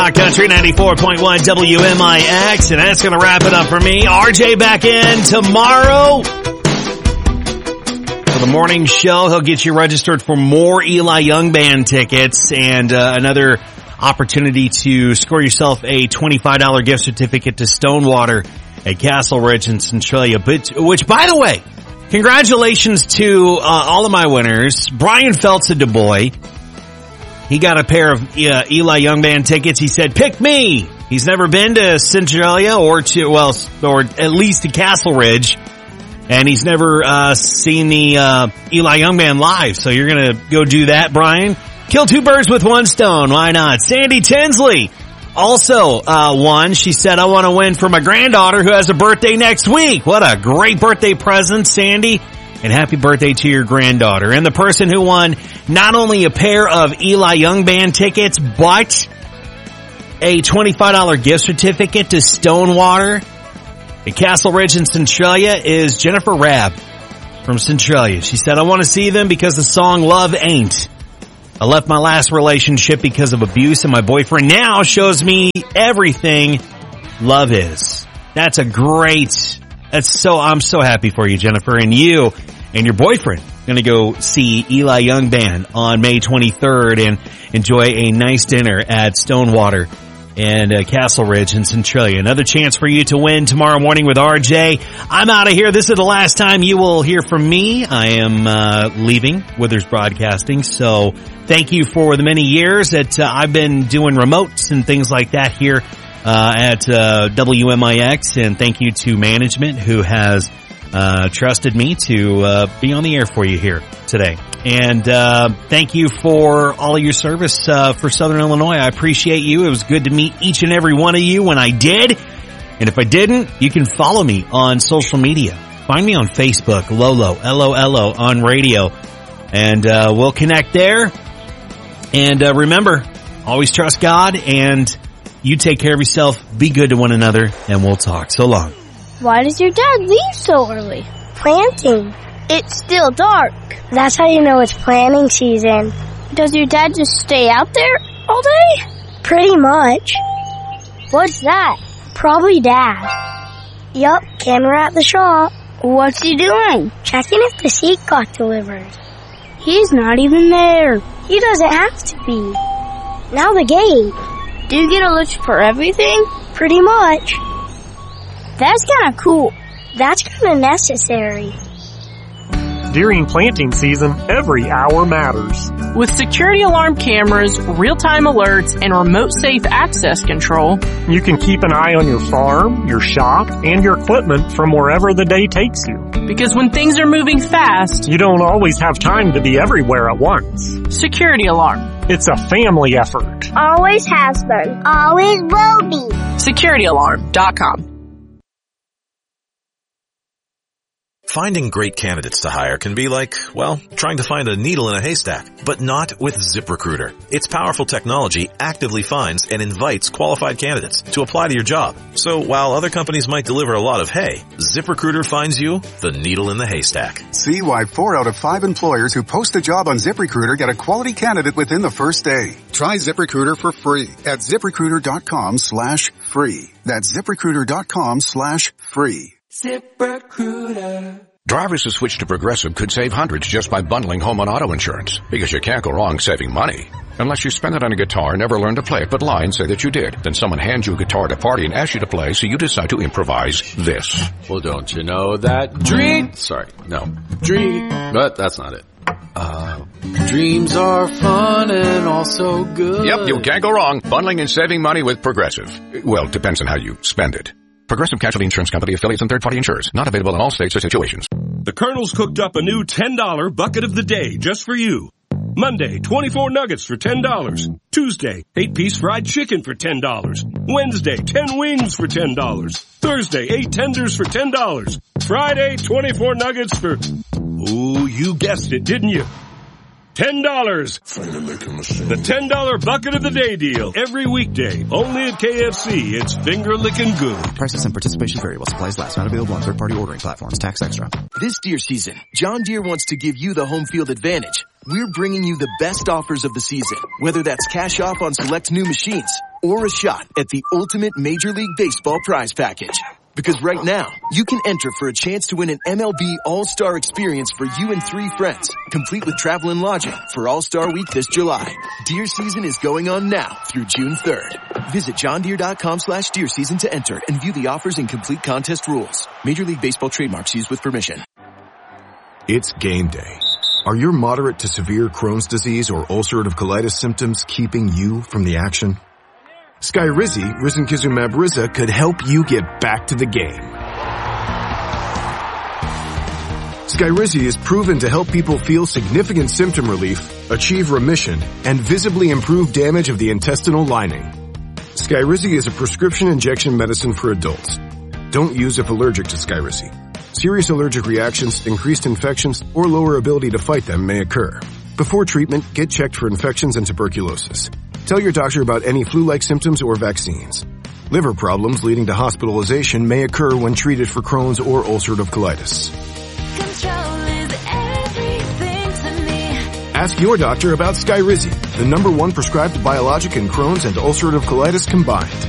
Country 94.1 WMIX, and that's going to wrap it up for me. RJ back in tomorrow for the morning show. He'll get you registered for more Eli Young Band tickets and another opportunity to score yourself a $25 gift certificate to Stonewater at Castle Ridge in Centralia. Which, by the way, congratulations to all of my winners. Brian Feltz of Du Bois. He got a pair of Eli Young Band tickets. He said, pick me. He's never been to Centralia or at least to Castle Ridge. And he's never seen the Eli Young Band live. So you're going to go do that, Brian. Kill two birds with one stone. Why not? Sandy Tinsley also won. She said, I want to win for my granddaughter who has a birthday next week. What a great birthday present, Sandy. And happy birthday to your granddaughter. And the person who won not only a pair of Eli Young Band tickets, but a $25 gift certificate to Stonewater at Castle Ridge in Centralia is Jennifer Rabb from Centralia. She said, I want to see them because the song Love Ain't. I left my last relationship because of abuse, and my boyfriend now shows me everything love is. That's a great... I'm so happy for you, Jennifer, and you and your boyfriend going to go see Eli Young Band on May 23rd and enjoy a nice dinner at Stonewater and Castle Ridge in Centralia. Another chance for you to win tomorrow morning with RJ. I'm out of here. This is the last time you will hear from me. I am leaving Withers Broadcasting, so thank you for the many years that I've been doing remotes and things like that here at WMIX, and thank you to management who has trusted me to be on the air for you here today. And thank you for all of your service for Southern Illinois. I appreciate you. It was good to meet each and every one of you when I did. And if I didn't, you can follow me on social media. Find me on Facebook, Lolo, L-O-L-O, on radio. And we'll connect there. And remember, always trust God, and you take care of yourself, be good to one another, and we'll talk. So long. Why does your dad leave so early? Planting. It's still dark. That's how you know it's planting season. Does your dad just stay out there all day? Pretty much. What's that? Probably Dad. Yup, camera at the shop. What's he doing? Checking if the seat got delivered. He's not even there. He doesn't have to be. Now the gate. Do you get a list for everything? Pretty much. That's kind of cool. That's kind of necessary. During planting season, every hour matters. With security alarm cameras, real-time alerts, and remote safe access control, you can keep an eye on your farm, your shop, and your equipment from wherever the day takes you. Because when things are moving fast, you don't always have time to be everywhere at once. Security alarm. It's a family effort. Always has been. Always will be. SecurityAlarm.com. Finding great candidates to hire can be like, well, trying to find a needle in a haystack, but not with ZipRecruiter. Its powerful technology actively finds and invites qualified candidates to apply to your job. So while other companies might deliver a lot of hay, ZipRecruiter finds you the needle in the haystack. See why 4 out of 5 employers who post a job on ZipRecruiter get a quality candidate within the first day. Try ZipRecruiter for free at ZipRecruiter.com/free. That's ZipRecruiter.com/free. ZipRecruiter. Drivers who switch to Progressive could save hundreds just by bundling home and auto insurance, because you can't go wrong saving money. Unless you spend it on a guitar and never learn to play it, but lie and say that you did. Then someone hands you a guitar at a party and asks you to play, so you decide to improvise this. Well, don't you know that but that's not it. Dreams are fun and also good. Yep, you can't go wrong bundling and saving money with Progressive. Well, depends on how you spend it. Progressive Casualty Insurance Company, affiliates, and third-party insurers. Not available in all states or situations. The Colonel's cooked up a new $10 bucket of the day just for you. Monday, 24 nuggets for $10. Tuesday, 8-piece fried chicken for $10. Wednesday, 10 wings for $10. Thursday, 8 tenders for $10. Friday, 24 nuggets for... Oh, you guessed it, didn't you? $10. The $10 bucket of the day deal. Every weekday. Only at KFC. It's finger licking good. Prices and participation vary while supplies last. Not available on third-party ordering platforms. Tax extra. This deer season, John Deere wants to give you the home field advantage we're bringing you the best offers of the season, whether that's cash off on select new machines or a shot at the ultimate Major League Baseball prize package. Because right now, you can enter for a chance to win an MLB All-Star experience for you and 3 friends, complete with travel and lodging for All-Star Week this July. Deer season is going on now through June 3rd. Visit johndeere.com/deer season to enter and view the offers and complete contest rules. Major League Baseball trademarks used with permission. It's game day. Are your moderate to severe Crohn's disease or ulcerative colitis symptoms keeping you from the action? Skyrizi, risankizumab Riza, could help you get back to the game. Skyrizi is proven to help people feel significant symptom relief, achieve remission, and visibly improve damage of the intestinal lining. Skyrizi is a prescription injection medicine for adults. Don't use if allergic to Skyrizi. Serious allergic reactions, increased infections, or lower ability to fight them may occur. Before treatment, get checked for infections and tuberculosis. Tell your doctor about any flu-like symptoms or vaccines. Liver problems leading to hospitalization may occur when treated for Crohn's or ulcerative colitis. Ask your doctor about Skyrizi, the #1 prescribed biologic in Crohn's and ulcerative colitis combined.